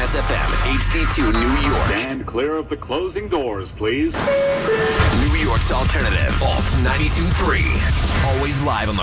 Jazz FM, HD2 New York. Stand clear of the closing doors, please. New York's alternative, Alt 92.3. Always live on the